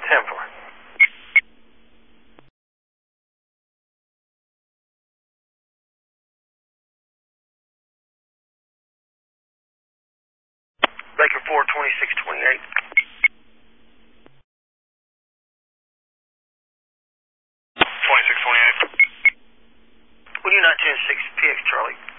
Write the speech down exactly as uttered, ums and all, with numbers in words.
ten four. Baker four, twenty-six twenty-eight. twenty-six twenty-eight. Will you not ten six P X Charlie?